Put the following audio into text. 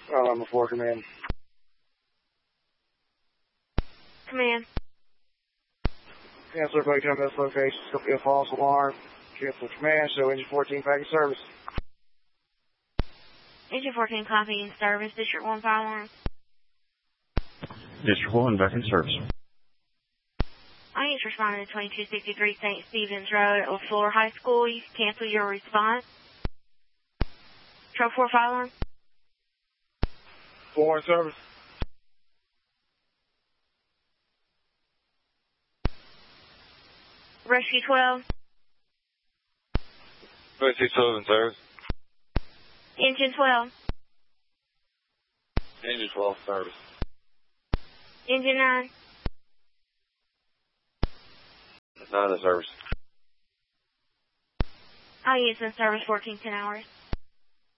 Number 4, command. Command. Cancel everybody come to this location. It's going to be a false alarm. Cancel command, show engine 14 back in service. Engine 14 copy in service. District 1 fire alarm. District 1 back in service. I need to respond to 2263 St. Stephen's Road at LaFleur High School. You can cancel your response. Trouble 4 fire alarm. 4 in service. Rescue 12. 2212 in service. Engine 12. Engine 12 service. Engine 9. 9 in service. I use in service 1410 hours.